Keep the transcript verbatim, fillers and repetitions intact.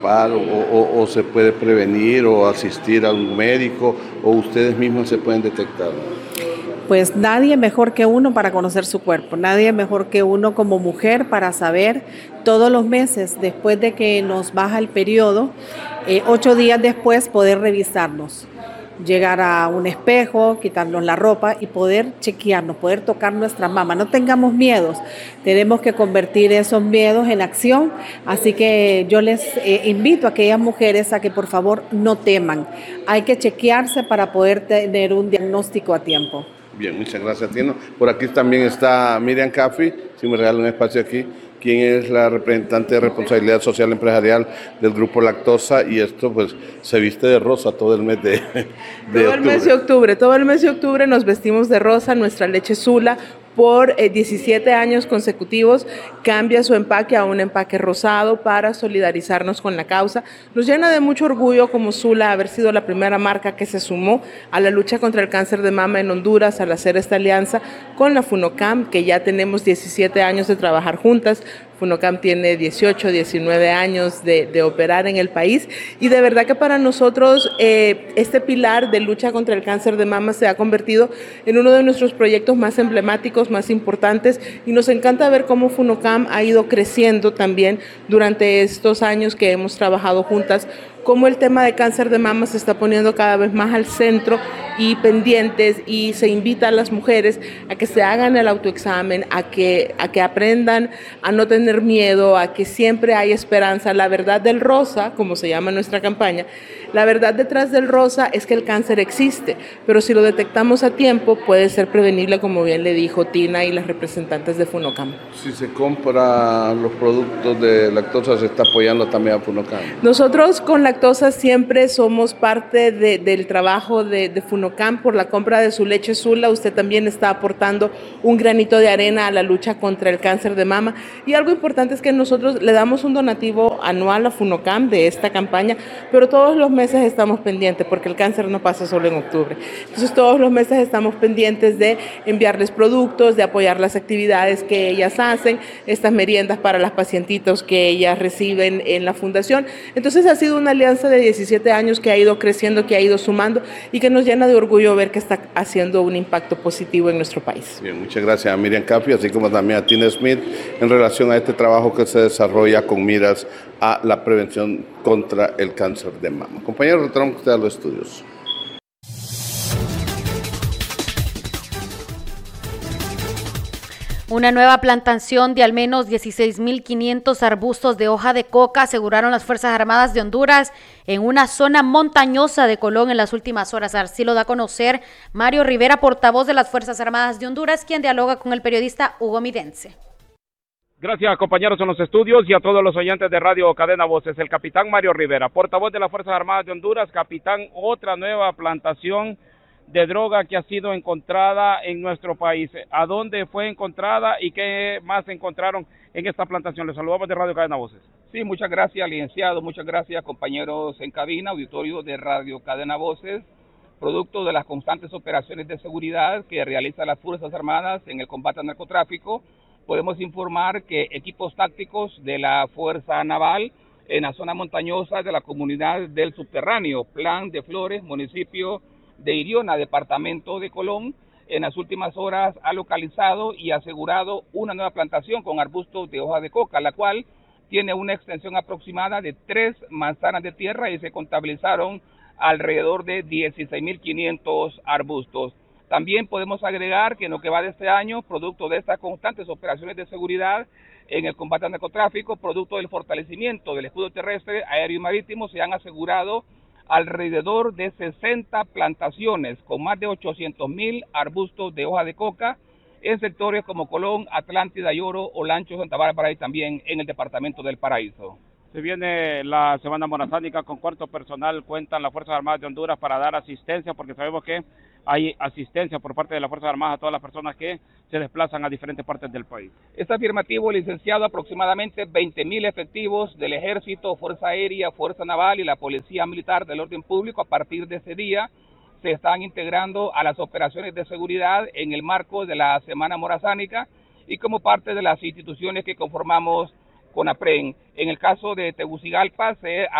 O, o, o se puede prevenir o asistir a un médico o ustedes mismos se pueden detectar? Pues nadie mejor que uno para conocer su cuerpo, nadie mejor que uno como mujer para saber todos los meses después de que nos baja el periodo, eh, ocho días después poder revisarnos, llegar a un espejo, quitarnos la ropa y poder chequearnos, poder tocar nuestra mama. No tengamos miedos, tenemos que convertir esos miedos en acción, así que yo les eh, invito a aquellas mujeres a que por favor no teman, hay que chequearse para poder tener un diagnóstico a tiempo. Bien, muchas gracias, Tino. Por aquí también está Miriam Caffi, si me regala un espacio aquí, quien es la representante de responsabilidad social empresarial del Grupo Lactosa, y esto pues se viste de rosa todo el mes de, de todo octubre. el mes de octubre, todo el mes de octubre nos vestimos de rosa, nuestra leche Sula por eh, diecisiete años consecutivos cambia su empaque a un empaque rosado para solidarizarnos con la causa. Nos llena de mucho orgullo como Sula haber sido la primera marca que se sumó a la lucha contra el cáncer de mama en Honduras al hacer esta alianza con la FUNOCAM, que ya tenemos diecisiete años de trabajar juntas. FUNOCAM tiene dieciocho, diecinueve años de, de operar en el país y de verdad que para nosotros eh, este pilar de lucha contra el cáncer de mama se ha convertido en uno de nuestros proyectos más emblemáticos, más importantes, y nos encanta ver cómo FUNOCAM ha ido creciendo también durante estos años que hemos trabajado juntas, cómo el tema de cáncer de mama se está poniendo cada vez más al centro y pendientes, y se invita a las mujeres a que se hagan el autoexamen, a que, a que aprendan a no tener miedo, a que siempre hay esperanza. La verdad del rosa, como se llama nuestra campaña, la verdad detrás del rosa es que el cáncer existe, pero si lo detectamos a tiempo puede ser prevenible, como bien le dijo Tina y las representantes de FUNOCAM. Si se compra los productos de Lactosa, se está apoyando también a FUNOCAM. Nosotros con Lactosa siempre somos parte de, del trabajo de, de FUNOCAM por la compra de su leche Sula. Usted también está aportando un granito de arena a la lucha contra el cáncer de mama, y algo importante es que nosotros le damos un donativo anual a FUNOCAM de esta campaña, pero todos los meses estamos pendientes porque el cáncer no pasa solo en octubre. Entonces todos los meses estamos pendientes de enviarles productos, de apoyar las actividades que ellas hacen, estas meriendas para las pacientitos que ellas reciben en la fundación. Entonces ha sido una alianza de diecisiete años que ha ido creciendo, que ha ido sumando y que nos llena de orgullo ver que está haciendo un impacto positivo en nuestro país. Bien, muchas gracias a Miriam Caffi, así como también a Tina Smith en relación a este trabajo que se desarrolla con miras a la prevención contra el cáncer de mama. Compañero, retornamos usted a los estudios. Una nueva plantación de al menos dieciséis mil quinientos arbustos de hoja de coca aseguraron las Fuerzas Armadas de Honduras en una zona montañosa de Colón en las últimas horas. Así lo da a conocer Mario Rivera, portavoz de las Fuerzas Armadas de Honduras, quien dialoga con el periodista Hugo Midense. Gracias, compañeros en los estudios y a todos los oyentes de Radio Cadena Voces. El capitán Mario Rivera, portavoz de las Fuerzas Armadas de Honduras. Capitán, otra nueva plantación de droga que ha sido encontrada en nuestro país. ¿A dónde fue encontrada y qué más encontraron en esta plantación? Les saludamos de Radio Cadena Voces. Sí, muchas gracias, licenciado. Muchas gracias, compañeros en cabina, auditorio de Radio Cadena Voces. Producto de las constantes operaciones de seguridad que realizan las Fuerzas Armadas en el combate al narcotráfico, podemos informar que equipos tácticos de la Fuerza Naval en la zona montañosa de la comunidad del Subterráneo, Plan de Flores, municipio de Iriona, departamento de Colón, en las últimas horas ha localizado y asegurado una nueva plantación con arbustos de hoja de coca, la cual tiene una extensión aproximada de tres manzanas de tierra y se contabilizaron alrededor de dieciséis mil quinientos arbustos. También podemos agregar que en lo que va de este año, producto de estas constantes operaciones de seguridad en el combate al narcotráfico, producto del fortalecimiento del escudo terrestre, aéreo y marítimo, se han asegurado alrededor de sesenta plantaciones con más de ochocientos mil arbustos de hoja de coca en sectores como Colón, Atlántida, Lloro, Olancho, Santa Bárbara y también en el departamento del Paraíso. Se viene la Semana Morazánica. ¿Con cuánto personal cuentan las Fuerzas Armadas de Honduras para dar asistencia? Porque sabemos que hay asistencia por parte de las Fuerzas Armadas a todas las personas que se desplazan a diferentes partes del país. Es afirmativo, licenciado. Aproximadamente veinte mil efectivos del Ejército, Fuerza Aérea, Fuerza Naval y la Policía Militar del Orden Público a partir de ese día se están integrando a las operaciones de seguridad en el marco de la Semana Morazánica y como parte de las instituciones que conformamos CONAPREN. En el caso de Tegucigalpa se